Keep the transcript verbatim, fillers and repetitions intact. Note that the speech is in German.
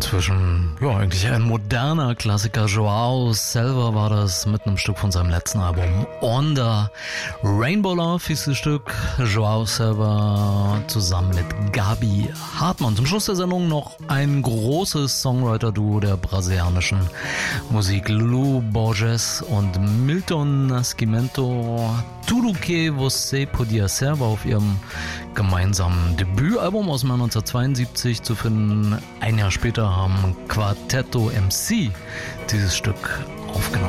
Inzwischen, ja, eigentlich ein moderner Klassiker. Joao Selva war das mit einem Stück von seinem letzten Album Onda. Rainbow Love hieß das Stück. Joao Selva zusammen mit Gabi Hartmann. Zum Schluss der Sendung noch ein großes Songwriter-Duo der brasilianischen Musik. Lulu Borges und Milton Nascimento. Tudo que você podia ser war auf ihrem gemeinsamen Debütalbum aus dem Jahr neunzehnhundertzweiundsiebzig zu finden. Ein Jahr später haben Quartetto M C dieses Stück aufgenommen.